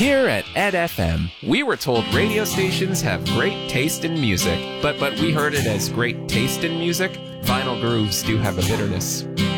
Here at Ed FM, we were told radio stations have great taste in music, but we heard it as great taste in music. Vinyl grooves do have a bitterness.